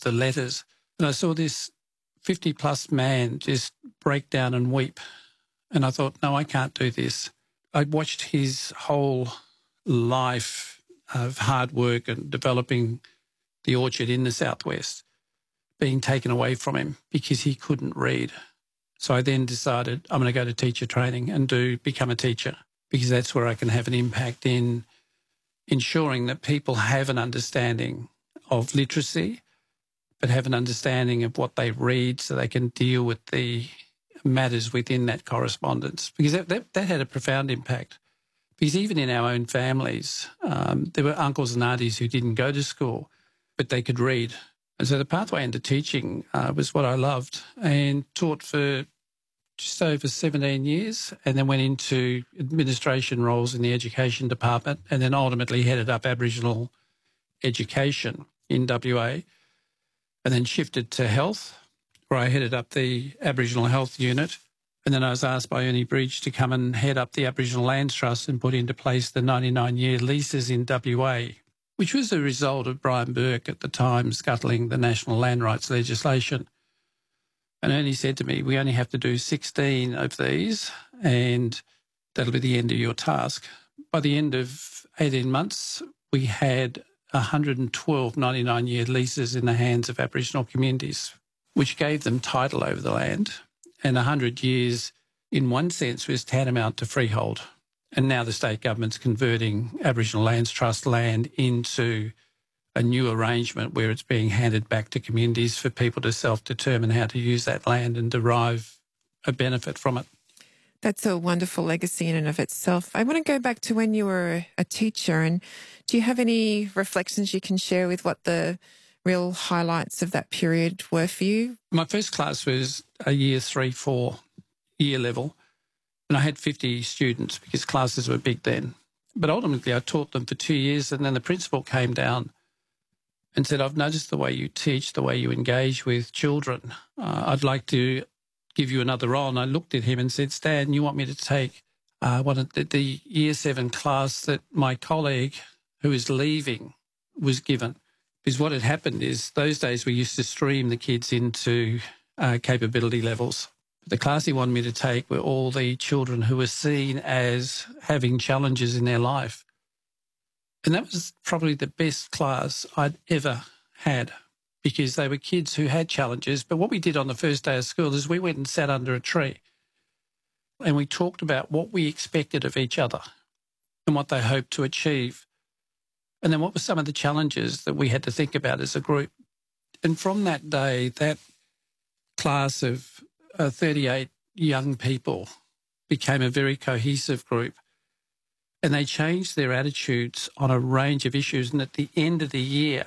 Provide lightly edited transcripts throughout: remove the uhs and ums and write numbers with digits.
the letters. And I saw this 50-plus man just break down and weep. And I thought, no, I can't do this. I watched his whole life of hard work and developing the orchard in the southwest being taken away from him because he couldn't read. So I then decided I'm going to go to teacher training and become a teacher, because that's where I can have an impact in ensuring that people have an understanding of literacy, but have an understanding of what they read so they can deal with the matters within that correspondence. Because that had a profound impact. Because even in our own families, there were uncles and aunties who didn't go to school, but they could read. And so the pathway into teaching was what I loved, and taught for just over 17 years, and then went into administration roles in the education department, and then ultimately headed up Aboriginal education in WA, and then shifted to health, where I headed up the Aboriginal Health Unit. And then I was asked by Ernie Bridge to come and head up the Aboriginal Lands Trust and put into place the 99-year leases in WA, which was a result of Brian Burke at the time scuttling the national land rights legislation. And Ernie said to me, we only have to do 16 of these and that'll be the end of your task. By the end of 18 months, we had 112 99-year leases in the hands of Aboriginal communities, which gave them title over the land. And 100 years, in one sense, was tantamount to freehold. And now the state government's converting Aboriginal Lands Trust land into a new arrangement where it's being handed back to communities for people to self-determine how to use that land and derive a benefit from it. That's a wonderful legacy in and of itself. I want to go back to when you were a teacher, and do you have any reflections you can share with what the real highlights of that period were for you? My first class was a year 3-4 year level, and I had 50 students because classes were big then. But ultimately I taught them for 2 years, and then the principal came down and said, I've noticed the way you teach, the way you engage with children. I'd like to give you another role. And I looked at him and said, Stan, you want me to take one of the year 7 class that my colleague who is leaving was given? Because what had happened is those days we used to stream the kids into capability levels. The class he wanted me to take were all the children who were seen as having challenges in their life. And that was probably the best class I'd ever had, because they were kids who had challenges. But what we did on the first day of school is we went and sat under a tree and we talked about what we expected of each other and what they hoped to achieve. And then what were some of the challenges that we had to think about as a group. And from that day, that class of 38 young people became a very cohesive group. And they changed their attitudes on a range of issues. And at the end of the year,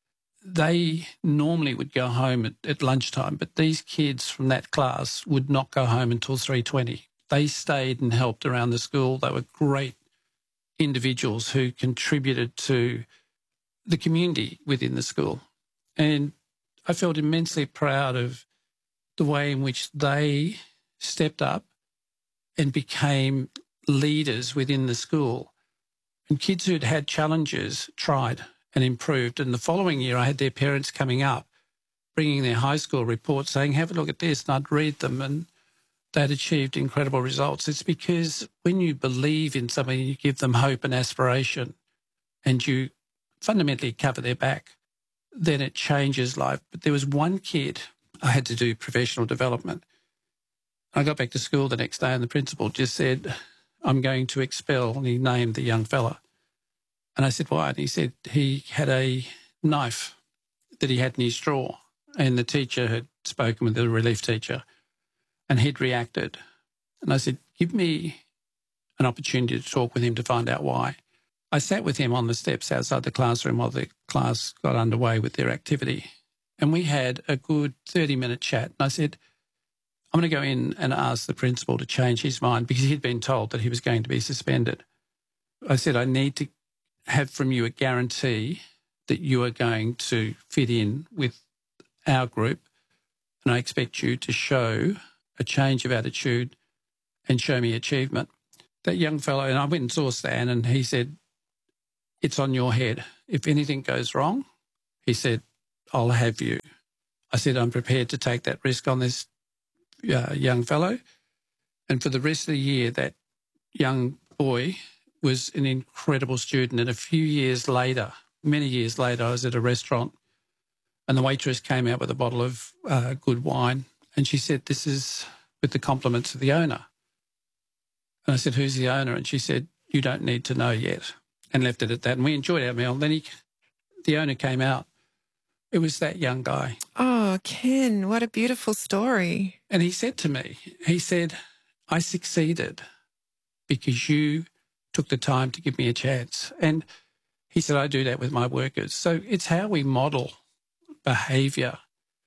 they normally would go home at lunchtime, but these kids from that class would not go home until 3:20. They stayed and helped around the school. They were great individuals who contributed to the community within the school. And I felt immensely proud of the way in which they stepped up and became leaders within the school. And kids who'd had challenges tried and improved. And the following year, I had their parents coming up, bringing their high school reports, saying, have a look at this, and I'd read them, and they'd achieved incredible results. It's because when you believe in something, you give them hope and aspiration, and you fundamentally cover their back, then it changes life. But there was one kid, I had to do professional development. I got back to school the next day and the principal just said, I'm going to expel, and he named the young fella. And I said, why? And he said he had a knife that he had in his drawer, and the teacher had spoken with the relief teacher, and he'd reacted. And I said, give me an opportunity to talk with him to find out why. I sat with him on the steps outside the classroom while the class got underway with their activity, and we had a good 30-minute chat. And I said, I'm going to go in and ask the principal to change his mind, because he'd been told that he was going to be suspended. I said, I need to have from you a guarantee that you are going to fit in with our group, and I expect you to show a change of attitude and show me achievement. That young fellow, and I went and saw Stan, and he said, it's on your head. If anything goes wrong, he said, I'll have you. I said, I'm prepared to take that risk on this young fellow. And for the rest of the year, that young boy was an incredible student. And a few years later, many years later, I was at a restaurant and the waitress came out with a bottle of good wine and she said, this is with the compliments of the owner. And I said, who's the owner? And she said, you don't need to know yet, and left it at that. And we enjoyed our meal. Then the owner came out. It was that young guy. Oh, Ken, what a beautiful story. And he said to me, he said, I succeeded because you took the time to give me a chance. And he said, I do that with my workers. So it's how we model behaviour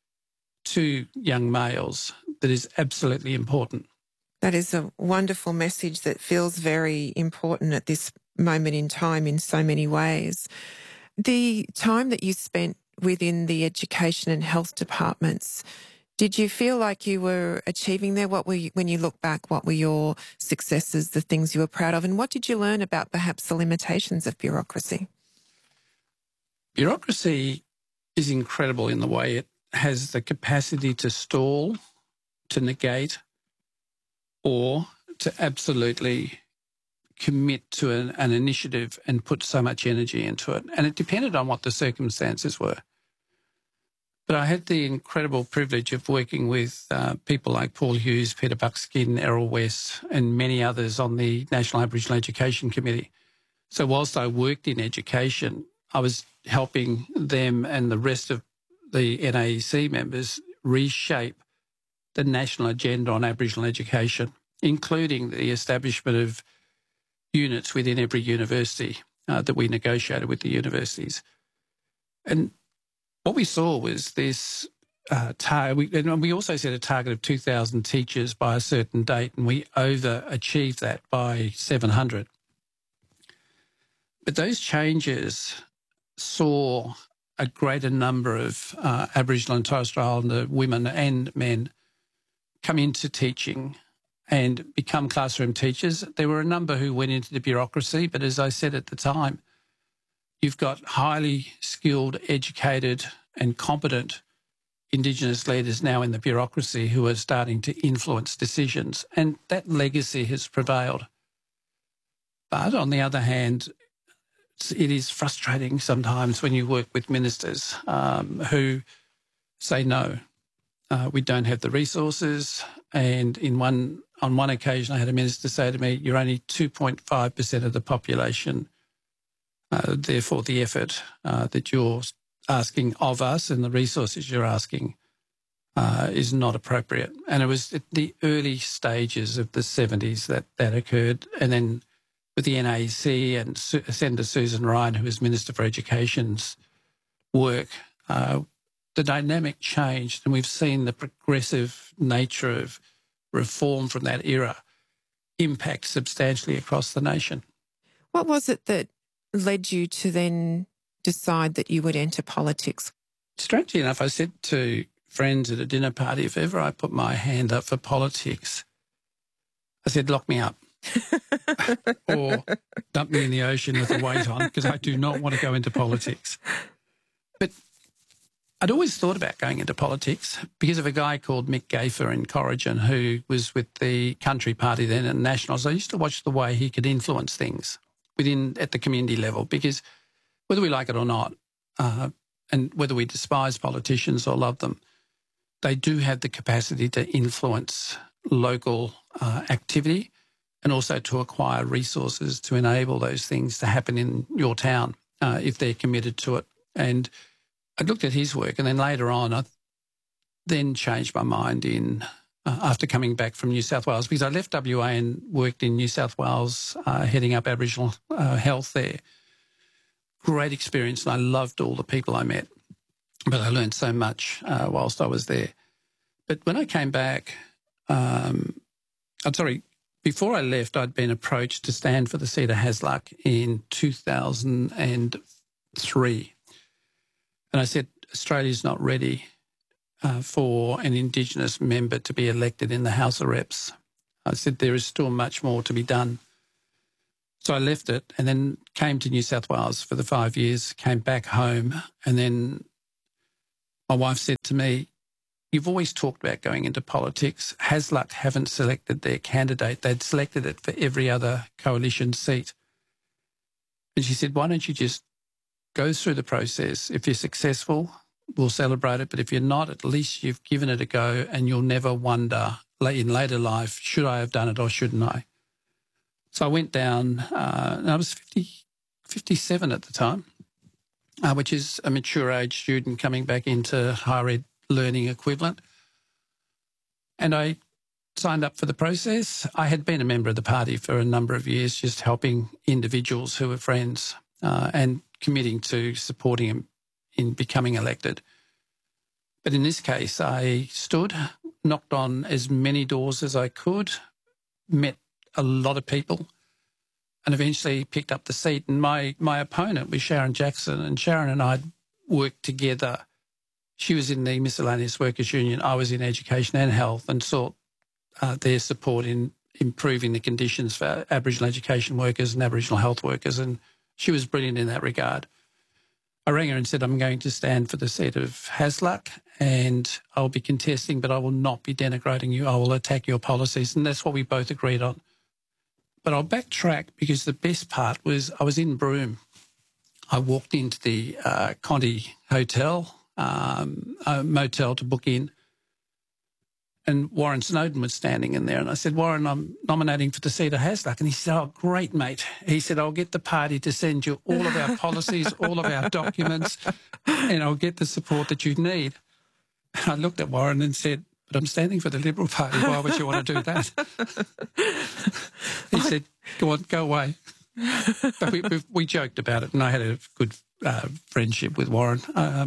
to young males that is absolutely important. That is a wonderful message that feels very important at this moment in time in so many ways. The time that you spent within the education and health departments, did you feel like you were achieving there? When you look back, what were your successes, the things you were proud of, and what did you learn about perhaps the limitations of bureaucracy? Bureaucracy is incredible in the way it has the capacity to stall, to negate, or to absolutely commit to an initiative and put so much energy into it. And it depended on what the circumstances were. But I had the incredible privilege of working with people like Paul Hughes, Peter Buckskin, Errol West, and many others on the National Aboriginal Education Committee. So whilst I worked in education, I was helping them and the rest of the NAEC members reshape the national agenda on Aboriginal education, including the establishment of units within every university that we negotiated with the universities. And what we saw was this and we also set a target of 2,000 teachers by a certain date, and we overachieved that by 700. But those changes saw a greater number of Aboriginal and Torres Strait Islander women and men come into teaching and become classroom teachers. There were a number who went into the bureaucracy, but as I said at the time, you've got highly skilled, educated and competent Indigenous leaders now in the bureaucracy who are starting to influence decisions, and that legacy has prevailed. But on the other hand, it is frustrating sometimes when you work with ministers who say, no, we don't have the resources. And on one occasion, I had a minister say to me, you're only 2.5% of the population. Therefore, the effort that you're asking of us and the resources you're asking is not appropriate. And it was at the early stages of the 70s that occurred. And then with the NAEC and Senator Susan Ryan, who was Minister for Education's work, the dynamic changed, and we've seen the progressive nature of reform from that era impact substantially across the nation. What was it that led you to then decide that you would enter politics? Strangely enough, I said to friends at a dinner party, if ever I put my hand up for politics, I said, lock me up. Or dump me in the ocean with a weight on, because I do not want to go into politics. But I'd always thought about going into politics because of a guy called Mick Gafer in Corrigan, who was with the Country Party then and Nationals. I used to watch the way he could influence things at the community level, because whether we like it or not, and whether we despise politicians or love them, they do have the capacity to influence local activity and also to acquire resources to enable those things to happen in your town if they're committed to it. And I looked at his work, and then later on I then changed my mind after coming back from New South Wales, because I left WA and worked in New South Wales heading up Aboriginal health there. Great experience, and I loved all the people I met, but I learned so much whilst I was there. But when I came back, before I left, I'd been approached to stand for the seat of Hasluck in 2003. And I said, Australia's not ready for an Indigenous member to be elected in the House of Reps. I said, there is still much more to be done. So I left it and then came to New South Wales for the 5 years, came back home, and then My wife said to me, "You've always talked about going into politics. Hasluck haven't selected their candidate. They'd selected it for every other coalition seat." And she said, "Why don't you just go through the process? If you're successful, we'll celebrate it. But if you're not, at least you've given it a go and you'll never wonder in later life, should I have done it or shouldn't I?" So I went down, and I was 57 at the time, which is a mature age student coming back into higher ed learning equivalent. And I signed up for the process. I had been a member of the party for a number of years, just helping individuals who were friends and committing to supporting him in becoming elected. But in this case, I stood, knocked on as many doors as I could, met a lot of people, and eventually picked up the seat. And my opponent was Sharon Jackson, and Sharon and I worked together. She was in the Miscellaneous Workers Union. I was in Education and Health, and sought their support in improving the conditions for Aboriginal education workers and Aboriginal health workers. And she was brilliant in that regard. I rang her and said, "I'm going to stand for the seat of Hasluck and I'll be contesting, but I will not be denigrating you. I will attack your policies." And that's what we both agreed on. But I'll backtrack, because the best part was I was in Broome. I walked into the Conti Hotel, a motel to book in, and Warren Snowden was standing in there. And I said, "Warren, I'm nominating for the seat of Hasluck." And he said, "Oh, great, mate." He said, "I'll get the party to send you all of our policies, all of our documents, and I'll get the support that you need." And I looked at Warren and said, "But I'm standing for the Liberal Party. Why would you want to do that?" He said, "Go on, go away." But we joked about it, and I had a good friendship with Warren.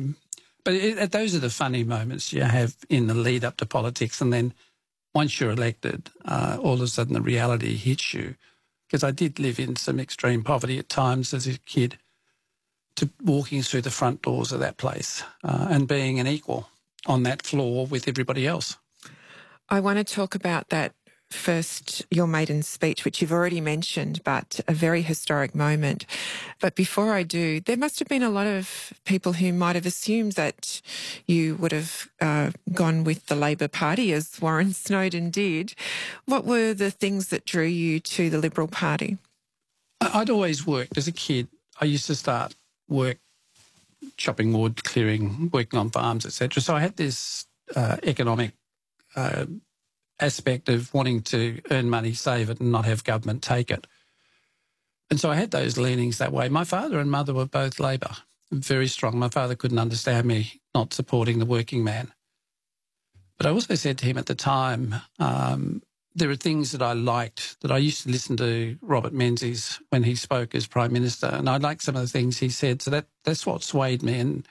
But those are the funny moments you have in the lead up to politics. And then once you're elected, all of a sudden the reality hits you. Because I did live in some extreme poverty at times as a kid, to walking through the front doors of that place and being an equal on that floor with everybody else. I want to talk about that first, your maiden speech, which you've already mentioned, but a very historic moment. But before I do, there must have been a lot of people who might have assumed that you would have gone with the Labor Party, as Warren Snowden did. What were the things that drew you to the Liberal Party? I'd always worked. As a kid, I used to start work chopping wood, clearing, working on farms, etc. So I had this economic aspect of wanting to earn money, save it, and not have government take it. And so I had those leanings that way. My father and mother were both Labor, very strong. My father couldn't understand me not supporting the working man. But I also said to him at the time, there are things that I liked, that I used to listen to Robert Menzies when he spoke as Prime Minister, and I liked some of the things he said. So that's what swayed me, and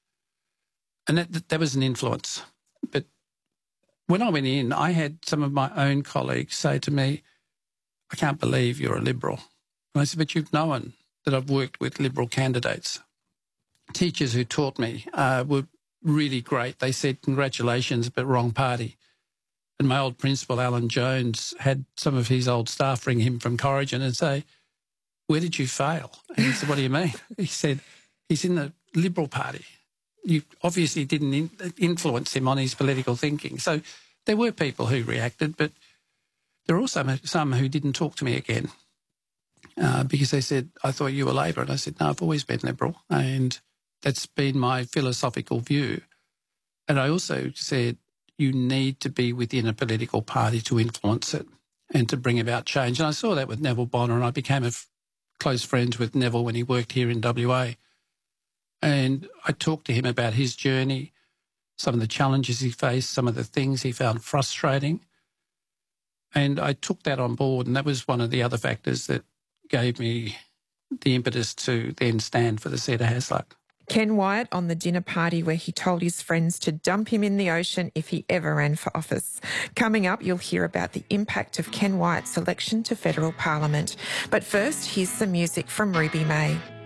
that was an influence. But when I went in, I had some of my own colleagues say to me, "I can't believe you're a Liberal." And I said, "But you've known that I've worked with Liberal candidates." Teachers who taught me were really great. They said, "Congratulations, but wrong party." And my old principal, Alan Jones, had some of his old staff ring him from Corrigan and say, "Where did you fail?" And he said, "What do you mean?" He said, "He's in the Liberal Party. You obviously didn't influence him on his political thinking." So there were people who reacted, but there were also some who didn't talk to me again because they said, "I thought you were Labor." And I said, "No, I've always been Liberal." And that's been my philosophical view. And I also said, you need to be within a political party to influence it and to bring about change. And I saw that with Neville Bonner, and I became close friends with Neville when he worked here in WA. And I talked to him about his journey, some of the challenges he faced, some of the things he found frustrating. And I took that on board, and that was one of the other factors that gave me the impetus to then stand for the seat of Hasluck. Ken Wyatt on the dinner party where he told his friends to dump him in the ocean if he ever ran for office. Coming up, you'll hear about the impact of Ken Wyatt's election to federal parliament. But first, here's some music from Ruby May.